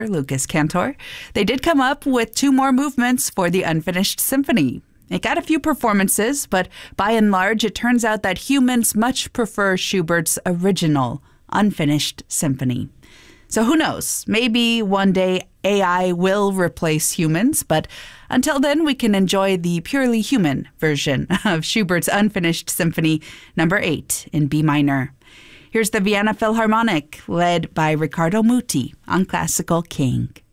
Lucas Cantor. They did come up with 2 more movements for the Unfinished Symphony. It got a few performances, but by and large, it turns out that humans much prefer Schubert's original Unfinished Symphony. So who knows? Maybe one day AI will replace humans, but until then, we can enjoy the purely human version of Schubert's Unfinished Symphony No. 8 in B minor. Here's the Vienna Philharmonic, led by Riccardo Muti on Classical King.